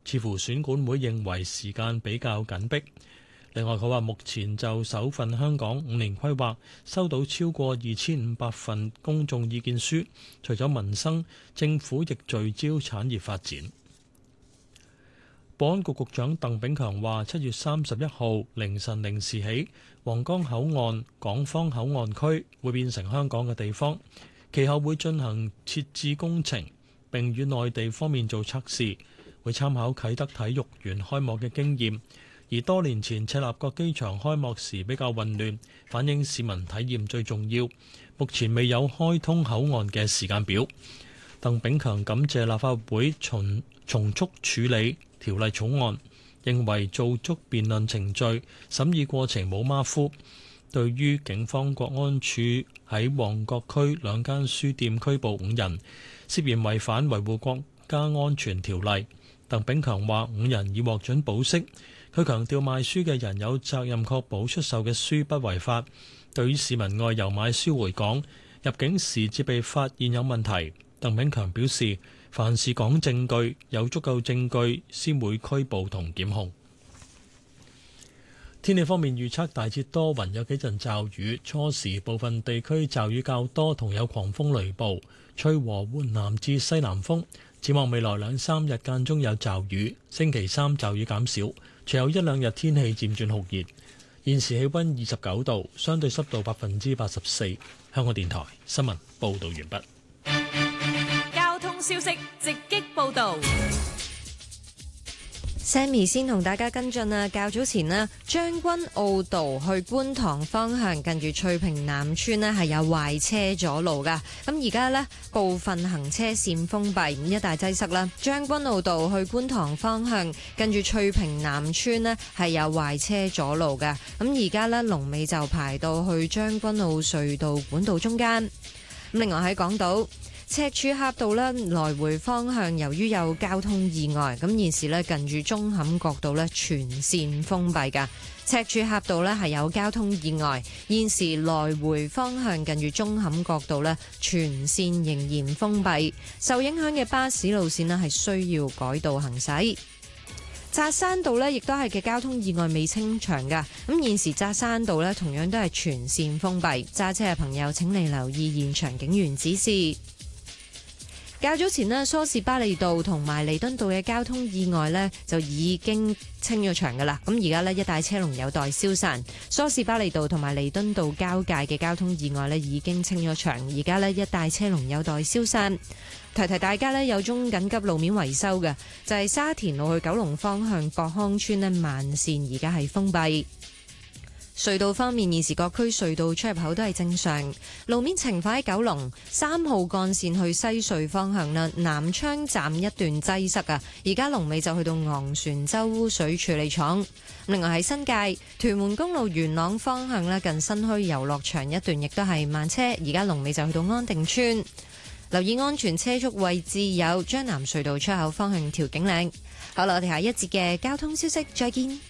似乎選管會認為時間比較緊迫。另外，佢話目前就首份香港5年規劃收到超過2500份公眾意見書，除咗民生，政府亦聚焦產業發展。保安局局長鄧炳強話：7月31號凌晨0時起，皇崗口岸港方口岸區會變成香港嘅地方，其後會進行設置工程，並與內地方面做測試，會參考啟德體育園開幕嘅經驗。而多年前赤鱲角機場開幕時比較混亂，反映市民體驗最重要。目前未有開通口岸嘅時間表。鄧炳強感謝立法會從速處理條例草案，認為做足辯論程序，審議過程冇馬虎。對於警方國安處喺旺角區2間書店拘捕5人，涉嫌違反維護國家安全條例，鄧炳強話5人已獲准保釋。佢強調賣書嘅人有責任確保出售嘅書不違法。對於市民外遊買書回港，入境時至被發現有問題，鄧炳強表示，凡事講證據，有足夠證據先會拘捕同檢控。天氣方面預測大致多雲，有幾陣驟雨，初時部分地區驟雨較多，同有狂風雷暴，吹和緩南至西南風。展望未來2-3日間中有驟雨，星期3驟雨減少，隨後1-2日天氣漸轉酷熱。現時氣溫29度，相對濕度84%。香港電台新聞報道完畢。 交通消息直擊報道。 Sammy 先同大家跟進啊，較早前呢，將軍澳道去觀塘方向近住翠屏南村呢係有壞車阻路噶，咁而家呢，部分行車線封閉，一大擠塞啦。將軍澳道去觀塘方向近住翠屏南村呢係有壞車阻路噶，咁而家呢，龍尾就排到去將軍澳隧道管道中間。咁另外喺港島赤柱峽道呢來回方向，由於有交通意外，咁現時呢近住舂坎角道呢全線封閉㗎。赤柱峽道呢係有交通意外，現時來回方向近住舂坎角道呢全線仍然封閉，受影響嘅巴士路線呢係需要改道行駛。扎山道呢亦都係嘅交通意外未清場㗎，咁現時扎山道呢同樣都係全線封閉，揸車嘅朋友請你留意現場警員指示。較早前呢，梳士巴利道同埋彌敦道嘅交通意外呢就已經清咗場噶啦。咁而家呢，一帶車龍有待消散。梳士巴利道同埋彌敦道交界嘅交通意外呢已經清咗場，而家呢，一帶車龍有待消散。提提大家呢，有宗緊急路面維修嘅，就係沙田路去九龍方向博康村呢慢線而家係封閉。隧道方面，現時各區隧道出入口都係正常。路面情況喺九龍3號幹線去西隧方向啦，南昌站一段擠塞啊，而家龍尾就去到昂船洲污水處理廠。另外喺新界屯門公路元朗方向咧，近新墟遊樂場一段亦都係慢車，而家龍尾就去到安定村。留意安全車速位置有將南隧道出口方向調景嶺。好啦，我哋下一節嘅交通消息再見。